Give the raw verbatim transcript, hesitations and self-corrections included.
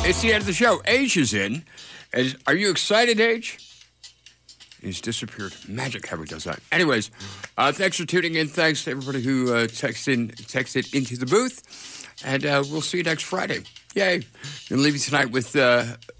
It's the end of the show. Age is in. And are you excited, Age? He's disappeared. Magic how he does that. Anyways, uh, thanks for tuning in. Thanks to everybody who uh, texted, texted into the booth. And uh, we'll see you next Friday. Yay. I'm going to leave you tonight with uh,